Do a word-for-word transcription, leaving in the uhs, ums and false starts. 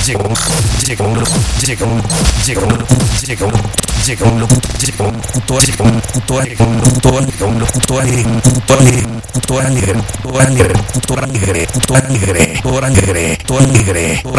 llega un llega un llega un llega un llega un llega un llega un puto llega un puto llega un puto llega un puto llega un puto llega un puto alegre puto alegre puto alegre puto alegre puto alegre puto alegre puto